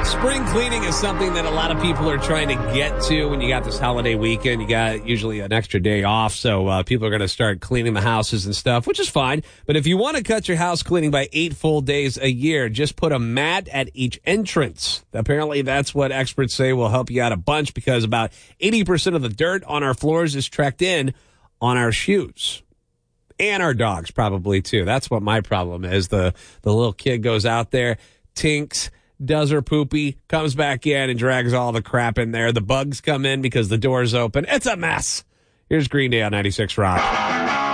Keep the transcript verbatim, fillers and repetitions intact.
Spring cleaning is something that a lot of people are trying to get to when you got this holiday weekend. You got usually an extra day off, so uh, people are going to start cleaning the houses and stuff, which is fine. But if you want to cut your house cleaning by eight full days a year, just put a mat at each entrance. Apparently, that's what experts say will help you out a bunch because about eighty percent of the dirt on our floors is tracked in on our shoes. And our dogs probably, too. That's what my problem is. The, the little kid goes out there, tinks, does her poopy, comes back in and drags all the crap in there. The bugs come in because the door's open. It's a mess. Here's Green Day on ninety-six Rock.